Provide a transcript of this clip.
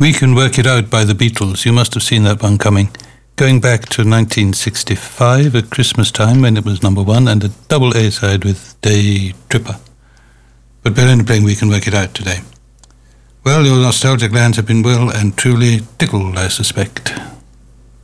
We Can Work It Out by the Beatles. You must have seen that one coming. Going back to 1965 at Christmas time when it was number one, and a double A side with Day Tripper. But we're only playing We Can Work It Out today. Well, your nostalgic lands have been well and truly tickled, I suspect.